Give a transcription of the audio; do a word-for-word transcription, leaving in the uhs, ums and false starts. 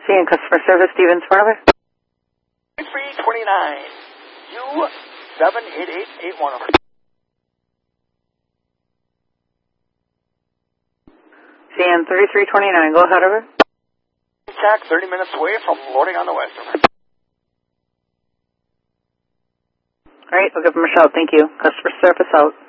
Seeing customer service, Stevens Farmer. three twenty-nine, U seven eight eight eight one over. C N thirty-three twenty-nine, go ahead, over. Contact thirty minutes away from loading on the west, over. All right, we'll give them a shout. Thank you. Customer service out.